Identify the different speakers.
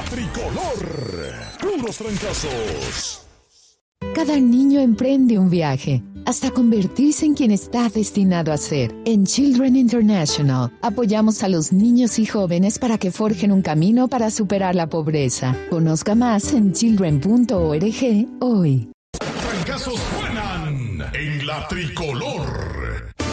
Speaker 1: Tricolor. Puros trancazos.
Speaker 2: Cada niño emprende un viaje hasta convertirse en quien está destinado a ser. En Children International apoyamos a los niños y jóvenes para que forjen un camino para superar la pobreza. Conozca más en children.org hoy.
Speaker 1: Trancazos suenan en la Tricolor.